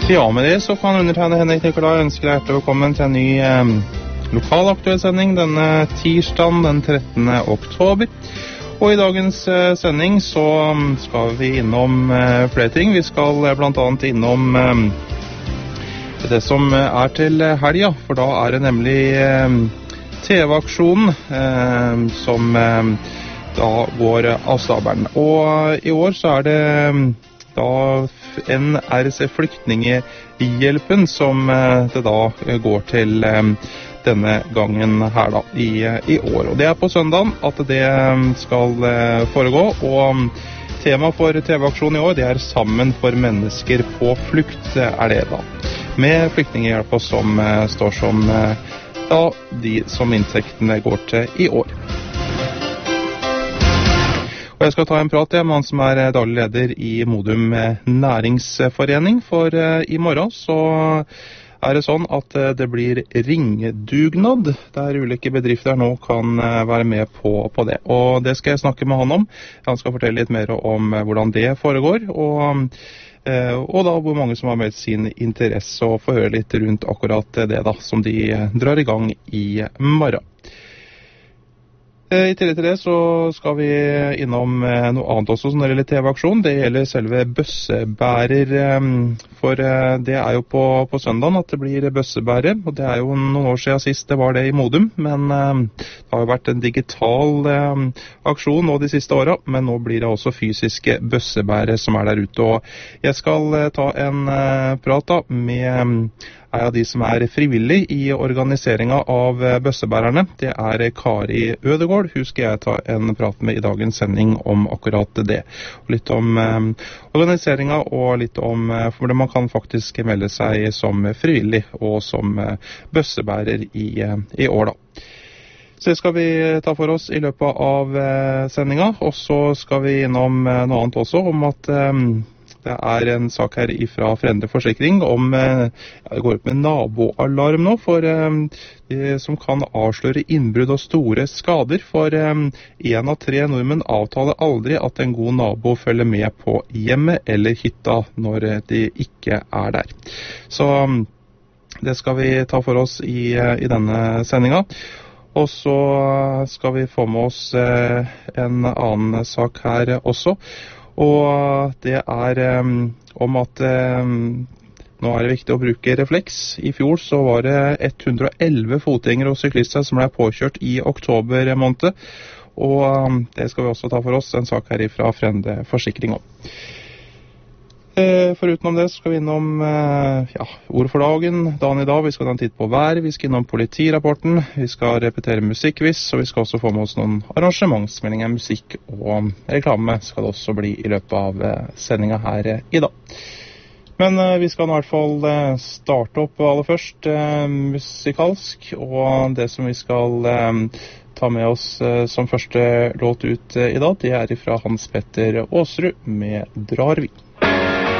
Ja, med det så kan undertegne Henrik Nikolai ønske deg hjertelig velkommen til en ny lokalaktuell sending denne tirsdagen den 13. oktober. Og i dagens sending så skal vi innom flere ting. Vi skal blant annet innom det som til helga, for da det nemlig TV-aksjonen som da går av stabelen. Og i år så det da NRC Flyktningehjelpen som det da går til denne gangen her da i år. Og det på søndagen at det skal foregå, og tema for TV-aksjonen i år det Sammen for mennesker på flukt det da. Med flyktninghjelpa som står som da de som inntektene går til i år. Og jeg skal ta en prat med han som daglig leder i Modum Næringsforening, for i morgen så det sånn at det blir ringdugnad, der ulike bedrifter nå kan være med på det. Og det skal jeg snakke med han om. Han skal fortelle litt mer om hvordan det foregår, og da hvor mange som har meldt sin interesse, og få høre litt rundt akkurat det da, som de drar i gang i morgen. I tillegg til det så skal vi innom noe annet også som gjelder TV-aksjon. Det gjelder selve bøssebærer, for det jo på søndagen at det blir bøssebærer, og det jo noen år siden sist det var det i Modum, men det har jo vært en digital aksjon nå de siste årene, men nå blir det også fysiske bøssebærer som der ute, og jeg skal ta en prat da med av de som frivillig i organiseringen av bøssebærerne. Det Kari Ødegård. Hun skal jeg ta en prat med i dagens sending om akkurat det. Og litt om organiseringen og litt om hvordan man kan faktisk melde seg som frivillig og som bøssebærer i år da. Så det skal vi ta for oss i løpet av sendingen, og så skal vi innom noe annet også om at det en sak her fra Frende Forsikring om det går ut med naboalarm nå for som kan avsløre innbrudd og store skader, for 1 av 3 nordmenn avtaler aldri at en god nabo følger med på hjemmet eller hytta når de ikke der. Så det skal vi ta for oss i denne sendingen. Og så skal vi få med oss en annen sak her også. Og det om at nå det viktig å bruke refleks. I fjor så var det 111 fotgjengere og syklister som ble påkjørt i oktober måned. Og det skal vi også ta for oss, en sak her fra Frende Forsikring også. Foruten om det så skal vi innom ord for dagen i dag. Vi skal ta en titt på været, vi skal innom politirapporten, vi skal repetere musikkviss, og vi skal også få med oss noen arrangementsmeldinger, musikk og reklame skal det også bli i løpet av sendingen her i dag. Men vi skal i hvert fall starte opp aller først musikalsk, og det som vi skal ta med oss som første låt ut i dag, det fra Hans Petter Aasrud med Drar vi.